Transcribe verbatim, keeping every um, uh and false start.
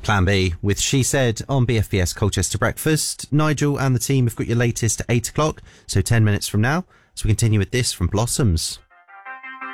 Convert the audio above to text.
Plan B with She Said on B F B S Colchester Breakfast. Nigel and the team have got your latest at eight o'clock, so ten minutes from now. So we continue with this from Blossoms.